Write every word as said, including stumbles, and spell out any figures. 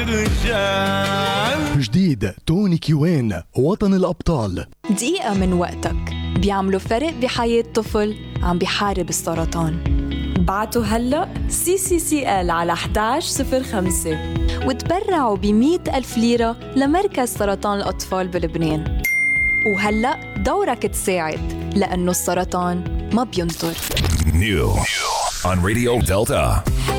جديد توني كيوين وطن الأبطال. دقيقة من وقتك بيعملوا فرق بحياة طفل عم بيحارب السرطان. بعتوا هلأ سي سي سي إل على إحدى عشر صفر خمسة وتبرعوا بمئة ألف ليرة لمركز سرطان الأطفال بلبنان. وهلأ دورك تساعد، لأنه السرطان ما بينطر. New on Radio Delta.